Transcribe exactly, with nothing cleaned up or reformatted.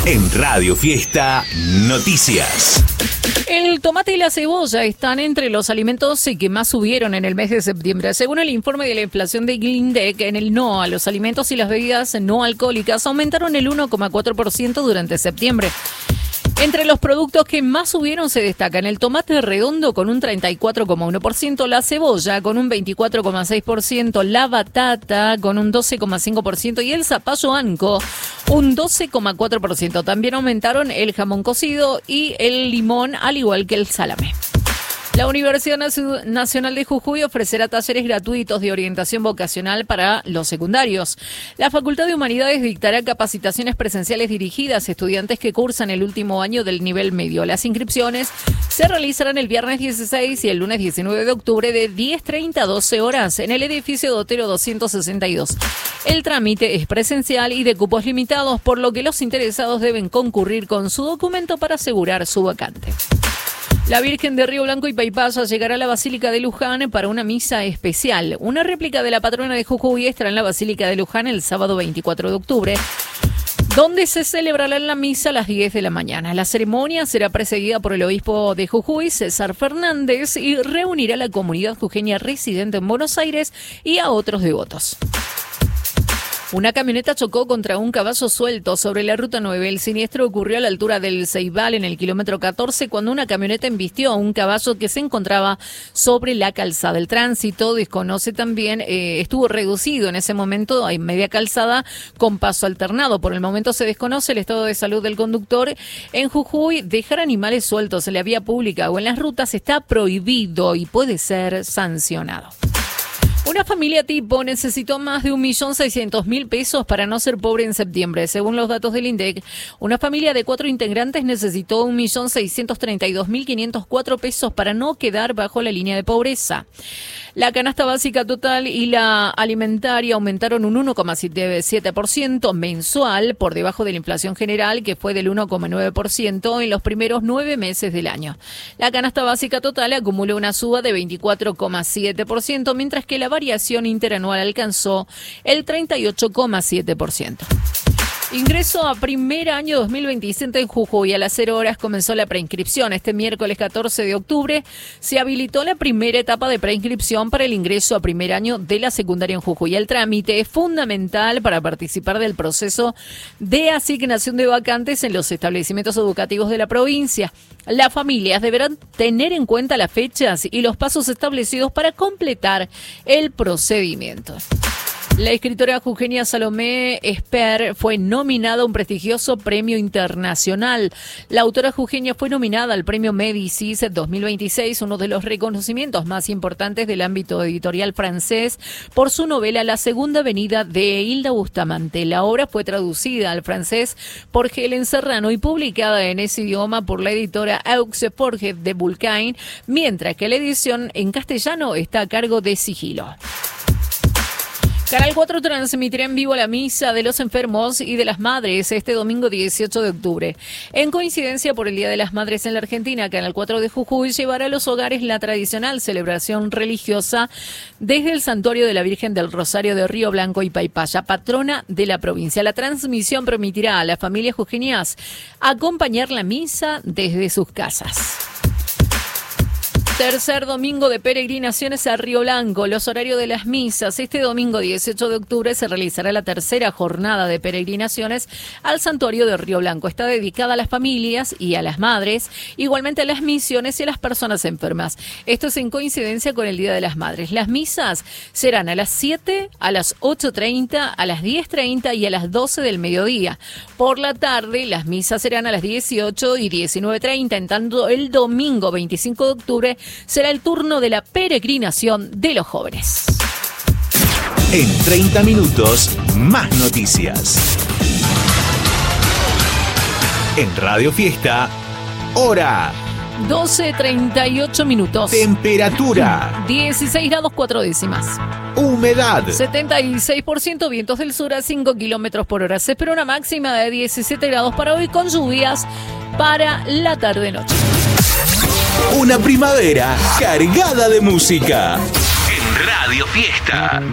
En Radio Fiesta Noticias. El tomate y la cebolla están entre los alimentos que más subieron en el mes de septiembre. Según el informe de la inflación de Glindec, en el no a los alimentos y las bebidas no alcohólicas aumentaron el uno coma cuatro por ciento durante septiembre. Entre los productos que más subieron se destacan el tomate redondo con un treinta y cuatro coma uno por ciento, la cebolla con un veinticuatro coma seis por ciento, la batata con un doce coma cinco por ciento y el zapallo anco un doce coma cuatro por ciento. También aumentaron el jamón cocido y el limón, al igual que el salame. La Universidad Nacional de Jujuy ofrecerá talleres gratuitos de orientación vocacional para los secundarios. La Facultad de Humanidades dictará capacitaciones presenciales dirigidas a estudiantes que cursan el último año del nivel medio. Las inscripciones se realizarán el viernes dieciséis y el lunes diecinueve de octubre de diez treinta a doce horas en el edificio de Otero doscientos sesenta y dos. El trámite es presencial y de cupos limitados, por lo que los interesados deben concurrir con su documento para asegurar su vacante. La Virgen de Río Blanco y Paipaya llegará a la Basílica de Luján para una misa especial. Una réplica de la patrona de Jujuy estará en la Basílica de Luján el sábado veinticuatro de octubre, donde se celebrará la misa a las diez de la mañana. La ceremonia será precedida por el obispo de Jujuy, César Fernández, y reunirá a la comunidad jujeña residente en Buenos Aires y a otros devotos. Una camioneta chocó contra un caballo suelto sobre la ruta nueve. El siniestro ocurrió a la altura del Ceibal, en el kilómetro catorce, cuando una camioneta embistió a un caballo que se encontraba sobre la calzada. El tránsito, desconoce también, eh, estuvo reducido en ese momento a media calzada con paso alternado. Por el momento se desconoce el estado de salud del conductor. En Jujuy, dejar animales sueltos en la vía pública o en las rutas está prohibido y puede ser sancionado. Una familia tipo necesitó más de un millón seiscientos mil pesos para no ser pobre en septiembre. Según los datos del INDEC, una familia de cuatro integrantes necesitó un millón seiscientos treinta y dos mil quinientos cuatro pesos para no quedar bajo la línea de pobreza. La canasta básica total y la alimentaria aumentaron un uno coma siete por ciento mensual, por debajo de la inflación general, que fue del uno coma nueve por ciento en los primeros nueve meses del año. La canasta básica total acumuló una suba de veinticuatro coma siete por ciento, mientras que la variación interanual alcanzó el treinta y ocho coma siete por ciento. Ingreso a primer año dos mil veintisiete en Jujuy. A las cero horas comenzó la preinscripción. Este miércoles catorce de octubre se habilitó la primera etapa de preinscripción para el ingreso a primer año de la secundaria en Jujuy. El trámite es fundamental para participar del proceso de asignación de vacantes en los establecimientos educativos de la provincia. Las familias deberán tener en cuenta las fechas y los pasos establecidos para completar el procedimiento. La escritora jujeña Salomé Esper fue nominada a un prestigioso premio internacional. La autora jujeña fue nominada al premio Médicis dos mil veintiséis, uno de los reconocimientos más importantes del ámbito editorial francés, por su novela La Segunda Venida de Hilda Bustamante. La obra fue traducida al francés por Helen Serrano y publicada en ese idioma por la editora Aux Forges de Vulcain, mientras que la edición en castellano está a cargo de Sigilo. Canal cuatro transmitirá en vivo la misa de los enfermos y de las madres este domingo dieciocho de octubre. En coincidencia por el Día de las Madres en la Argentina, Canal cuatro de Jujuy llevará a los hogares la tradicional celebración religiosa desde el Santuario de la Virgen del Rosario de Río Blanco y Paipaya, patrona de la provincia. La transmisión permitirá a las familias jujeñas acompañar la misa desde sus casas. Tercer domingo de peregrinaciones a Río Blanco. Los horarios de las misas. Este domingo dieciocho de octubre se realizará la tercera jornada de peregrinaciones al santuario de Río Blanco. Está dedicada a las familias y a las madres, igualmente a las misiones y a las personas enfermas. Esto es en coincidencia con el Día de las Madres. Las misas serán a las siete, a las ocho treinta, a las diez treinta y a las doce del mediodía. Por la tarde, las misas serán a las dieciocho y diecinueve treinta. En tanto, el domingo veinticinco de octubre será el turno de la peregrinación de los jóvenes. En treinta minutos, más noticias. En Radio Fiesta, hora. doce treinta y ocho minutos. Temperatura. dieciséis grados cuatro décimas. Humedad. setenta y seis por ciento, vientos del sur a cinco kilómetros por hora. Se espera una máxima de diecisiete grados para hoy, con lluvias para la tarde-noche. Una primavera cargada de música. En Radio Fiesta.